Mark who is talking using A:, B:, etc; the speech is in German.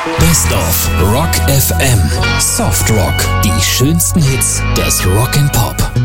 A: Best of Rock FM. Soft Rock. Die schönsten Hits des Rock and Pop.